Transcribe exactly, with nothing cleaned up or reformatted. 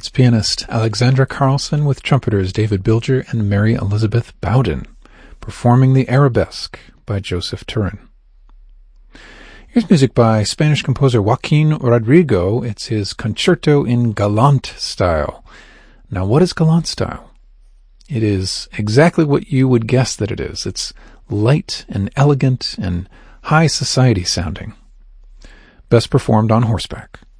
It's pianist Alexandra Carlson with trumpeters David Bilger and Mary Elizabeth Bowden, performing the Arabesque by Joseph Turin. Here's music by Spanish composer Joaquin Rodrigo. It's his concerto in Galant style. Now, what is Galant style? It is exactly what you would guess that it is. It's light and elegant and high society sounding. Best performed on horseback.